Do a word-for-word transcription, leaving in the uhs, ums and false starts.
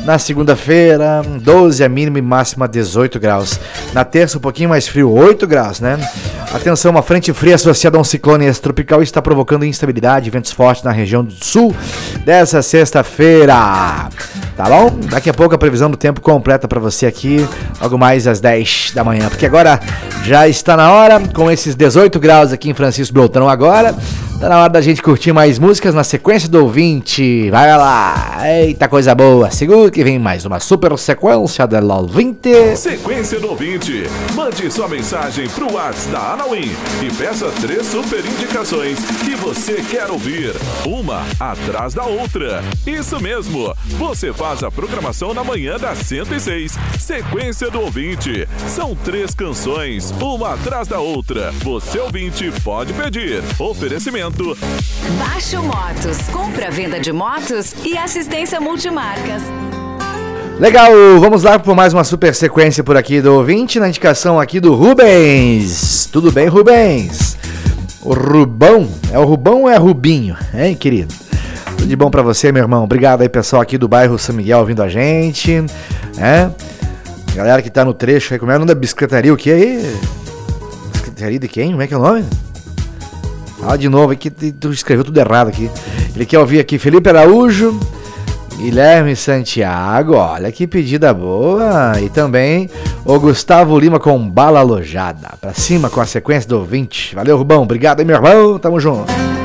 Na segunda-feira, doze a mínima e máxima dezoito graus. Na terça, um pouquinho mais frio, oito graus, né? Atenção, uma frente fria associada a um ciclone extratropical está provocando instabilidade e ventos fortes na região do sul dessa sexta-feira. Tá bom? Daqui a pouco a previsão do tempo completa para você aqui, logo mais às dez da manhã. Porque agora já está na hora, com esses dezoito graus aqui em Francisco Beltrão agora, tá na hora da gente curtir mais músicas na sequência do ouvinte. Vai lá! Eita, coisa boa! Segura que vem mais uma super sequência do ouvinte. Sequência do ouvinte. Mande sua mensagem pro WhatsApp da Anawin e peça três super indicações que você quer ouvir. Uma atrás da outra. Isso mesmo! Você faz a programação na manhã da cento e seis. Sequência do ouvinte. São três canções, uma atrás da outra. Você ouvinte pode pedir. Oferecimento Baixo Motos, compra, venda de motos e assistência multimarcas. Legal, vamos lá por mais uma super sequência por aqui do ouvinte, na indicação aqui do Rubens. Tudo bem, Rubens? O Rubão, é o Rubão ou é Rubinho, hein, querido? Tudo de bom pra você, meu irmão. Obrigado aí, pessoal aqui do bairro São Miguel ouvindo a gente, é? Galera que tá no trecho aí, como é o nome da bicicletaria, o que aí? Bicicletaria de quem? Como é que é o nome? Fala de novo aqui, tu escreveu tudo errado aqui. Ele quer ouvir aqui Felipe Araújo, Guilherme Santiago, olha que pedida boa. E também o Gustavo Lima com Bala Alojada. Pra cima com a sequência do ouvinte. Valeu, Rubão. Obrigado aí, meu irmão. Tamo junto.